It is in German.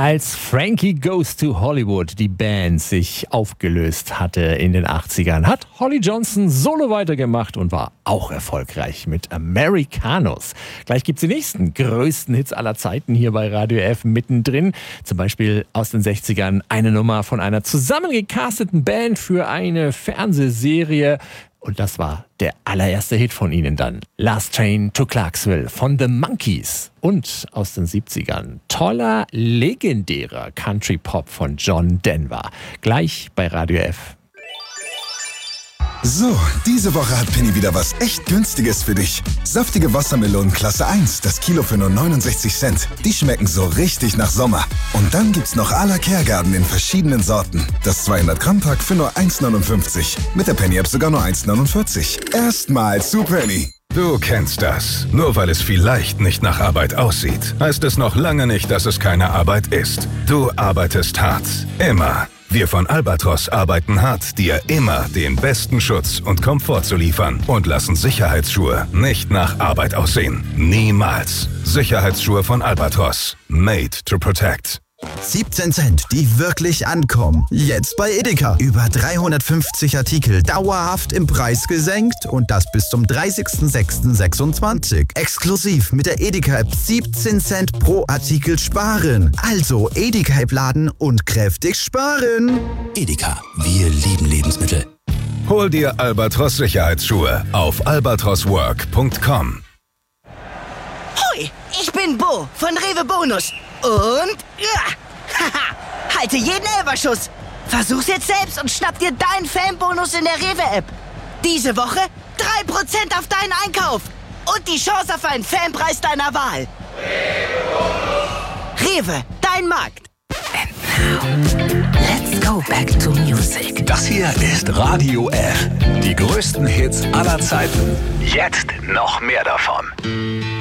Als Frankie Goes to Hollywood, die Band, sich aufgelöst hatte in den 80ern, hat Holly Johnson solo weitergemacht und war auch erfolgreich mit Americanos. Gleich gibt's die nächsten größten Hits aller Zeiten hier bei Radio F mittendrin. Zum Beispiel aus den 60ern eine Nummer von einer zusammengecasteten Band für eine Fernsehserie. Und das war der allererste Hit von ihnen dann. Last Train to Clarksville von The Monkees. Und aus den 70ern toller, legendärer Country-Pop von John Denver. Gleich bei Radio F. So, diese Woche hat Penny wieder was echt Günstiges für dich. Saftige Wassermelonen Klasse 1, das Kilo für nur 69 Cent. Die schmecken so richtig nach Sommer. Und dann gibt's noch à la Kehrgarten in verschiedenen Sorten. Das 200-Gramm-Pack für nur 1,59. Mit der Penny-App sogar nur 1,49. Erstmal zu Penny. Du kennst das. Nur weil es vielleicht nicht nach Arbeit aussieht, heißt es noch lange nicht, dass es keine Arbeit ist. Du arbeitest hart. Immer. Wir von Albatros arbeiten hart, dir immer den besten Schutz und Komfort zu liefern und lassen Sicherheitsschuhe nicht nach Arbeit aussehen. Niemals. Sicherheitsschuhe von Albatros. Made to protect. 17 Cent, die wirklich ankommen. Jetzt bei Edeka. Über 350 Artikel dauerhaft im Preis gesenkt und das bis zum 30.06.26. Exklusiv mit der Edeka-App 17 Cent pro Artikel sparen. Also Edeka-App laden und kräftig sparen. Edeka, wir lieben Lebensmittel. Hol dir Albatros Sicherheitsschuhe auf albatroswork.com. Hoi, ich bin Bo von Rewe Bonus. Und halte jeden Elberschuss. Versuch's jetzt selbst und schnapp dir deinen Fanbonus in der Rewe-App. Diese Woche 3% auf deinen Einkauf. Und die Chance auf einen Fanpreis deiner Wahl. Rewe, dein Markt. And now, let's go back to music. Das hier ist Radio F. Die größten Hits aller Zeiten. Jetzt noch mehr davon.